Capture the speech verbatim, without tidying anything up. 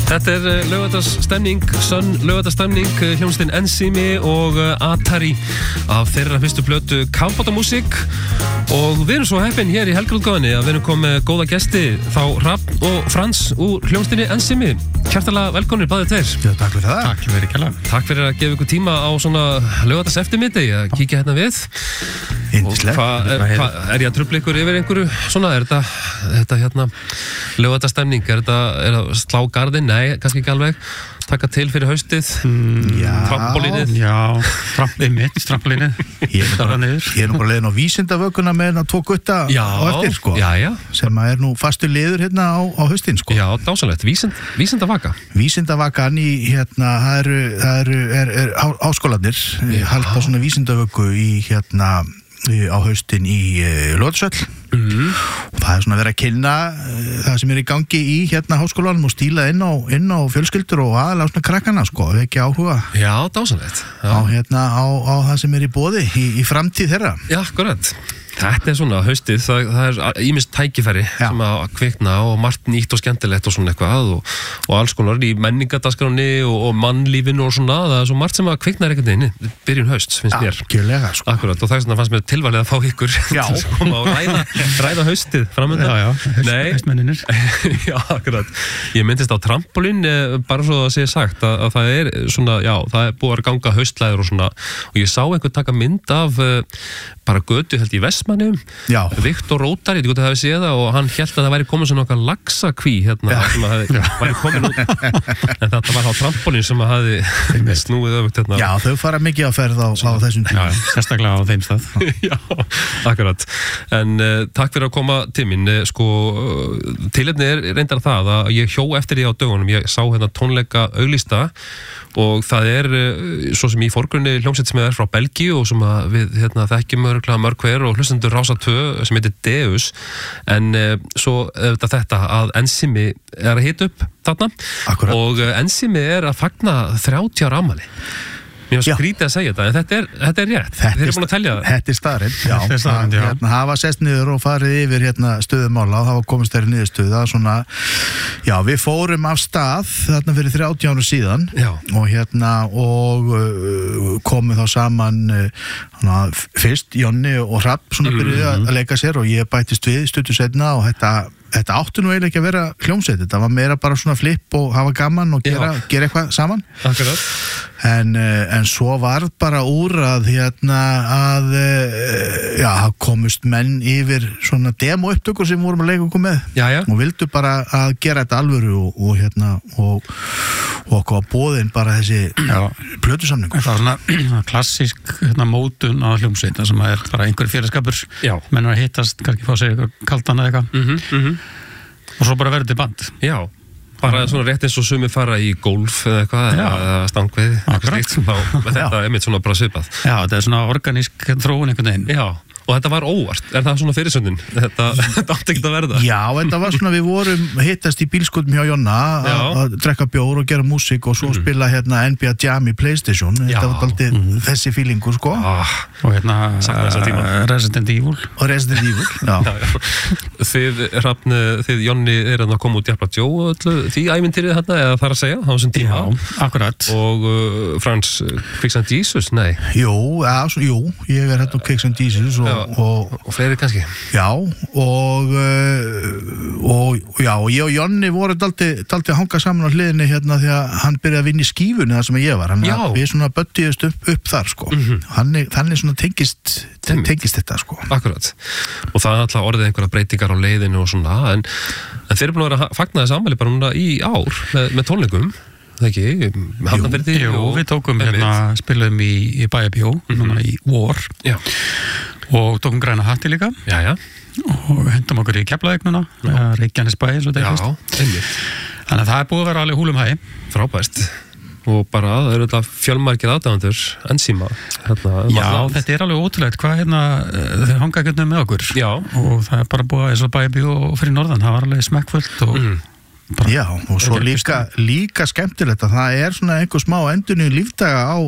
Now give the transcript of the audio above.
Þetta er laugardagsstemning, sönn laugardagsstemning, hljómsveitin Ensimi og Atari af þeirra fyrstu plötu Kafbátamúsík og við erum svo heppin hér í helgarútgáfunni að við erum komið með góða gesti, þá Hrafn og Frans úr hljómsveitinni Ensimi. Hjartalega velkomnir báðir tveir. Já, takk fyrir það. Takk fyrir kærlega. Takk fyrir að gefa ykkur tíma á svona laugardagseftirmiðdegi að kíkja hérna við. Yndislegt. Hvað er, hva, er ég að trufla ykkur yfir einhverju svona, er þetta, þetta hérna laugardagsstemning, er þetta er að slá garðinn? Nei, kannski ekki alveg. Taka til fyrir haustið, mm, trampolínið. Já, trampolínið mitt, trampolínið. Ég er bara, ég er nú bara leiðin á vísindavökunna með hérna tvo gutta já, á eftir, sko. Já, já. Sem er nú fastur liður hérna á, á haustin, sko. Já, dásanlegt. Vísind, vísindavaka. Vísindavakan í, hérna, það eru, það eru, er, er á, áskólanir, halda svona vísindavöku í, hérna, á haustin í uh, Lóðsöll mm. og það er svona verið að kynna uh, það sem er í gangi í hérna háskólanum og stíla inn á, inn á fjölskyldur og aðalega svona krakkana, sko, ekki áhuga Já, dásanlegt Já. Á, hérna, á, á það sem er í boði í, í framtíð þeirra Já, akkurat Þetta er svona haustið, það, það er ýmist tækifæri Já. Sem að kvikna og margt nýtt og skemmtilegt og svona eitthvað og, og alls konar í menningadagskráni og, og mannlífinu og svona, það er svo margt sem að kvikna einhvern veginn, byrjun haust, finnst Já, mér. Gjörlega, sko. Akkurat, og það er svona fannst mér tilvalið að fá ykkur til að koma og ræða, ræða haustið framöndan. Já, já, haustmenninir. Já, akkurat. Ég myndist á trampolín, bara svo að segja sagt að, að það er svona, já, það er búið að ganga haustlæður og svona og ég sá einhvern taka mynd af bara götu held í Vestmannaeyjum Viktor Rótar, ég veit ekki hvað það hefði séð og hann hélt að það væri komið svona okkar laxakví hérna, sem að hefði, væri komin út en þetta var á trampolín sem að hefði snúið öfugt hérna. Já, þau fara mikið að ferða á, á þessum Já, sérstaklega á þeim stað Já, akkurat en uh, takk fyrir að koma til mín uh, sko, uh, tilefni er reyndar það að ég hjó eftir því á dögunum ég sá hérna tónleika auglýsta og það er uh, svo sem í forgrunni hljómsveit sem er frá Belgíu og sem að við hérna, þekkjum örgulega mörg hver og hlustendur Rása tvö sem heitir Deus en uh, svo uh, þetta að Ensimi er að hita upp þarna Akkurat. og uh, Ensimi er að fagna þrjátíu ára afmæli Mér var skrítið að segja þetta, en þetta er, þetta er rétt. Þeir eru búin að telja það. Þetta er staðreynd, já. Þetta er staðreynd, já. Hérna, hafa sest niður og farið yfir hérna, stöðumála og hafa komist þeirri niðurstöðu. Svona, já, við fórum af stað þarna fyrir þrjátíu árum síðan já. og hérna og uh, komum þá saman uh, hana, fyrst Jonni og Hrafn svona byrjuði mm-hmm. að leika sér og ég bættist við stuttu seinna og þetta Þetta áttu nú eiginlega ekki að vera hljómsveit, þetta var meira bara svona flipp og hafa gaman og gera, gera eitthvað saman. Akkurat. En, en svo var bara úr að hérna að, já, komust menn yfir svona demo-upptökur sem vorum að leika okkur með. Já, já. Og vildu bara að gera þetta alvöru og, og hérna, og, og okkur á boðin bara þessi plötusamningur. Það var svona klassísk hérna, mótun á hljómsveit, það sem er bara einhver félagskapur, menn að hittast, kannski fá sér eitthvað kaldan eða eitthvað. Mhm, mhm. Og svo bara verður til band. Já, bara svona rétt eins og sumir fara í golf eða eitthvað, eða stangvið, eitthvað slíkt, þá þetta er mitt svona bara svipað. Já, þetta er svona organísk þróun einhvern veginn. Já, og þetta var óvart, er það svona fyrirsöndin? Þetta, þetta átti ekki að verða. Já, þetta var svona, við vorum hittast í bílskotum hjá Jonna að drekka bjór og gera músík og svo mm. spila hérna N B A Jam í PlayStation. Já. Þetta var aldrei mm. þessi fílingur, sko. Ah, og hérna uh, Resident Evil. Og Resident Evil, já. já, já. Þið, Hrafn, þið Jonni er að koma út Jafnla Jó og öllu því ævintýrið hérna, eða þar að segja, á þessum tíma. Já, akkurat. Og uh, Frans, Quicksand Jesus, nei. Jú, ja, svo, jú, ég er hérna Quicksand Jesus og Og, og fleiri kannski já og, uh, og já og ég og Jonni voru daldi, daldi að hanga saman á hliðinni hérna því að hann byrjaði að vinna í skífunni þar sem ég var hann við svona böttiðust upp, upp þar sko mm-hmm. hann, hann er svona tengist tengist þetta sko Akkurat og það er alltaf orðið einhverja breytingar á leiðinu og svona en, en þeir eru búin að vera að fagna þessi afmæli bara núna í ár með, með tónleikum Það ekki, Hafnarfirði Jú, jú við tókum hérna, spilaðum í, í Bæjarbíó, mm-hmm. núna í vor Já. og tókum græna hatti líka já, já. og hendum okkur í Keflavíknuna, Reykjanesbæ eins og þetta Já, einmitt Þannig að það er búið að vera alveg húlum hæ Frábært og bara, það eru þetta fjölmargir aðdáendur Ensima hérna, Já, þetta er alveg ótrúlegt hvað hérna þau hanga ekki með okkur Já. og það er bara búið eins og Bæjarbíó fyrir norðan, það var alveg smekkfullt og mm. Já, og svo líka, líka skemmtilegt að það er svona einhver smá endurinn lífdaga á,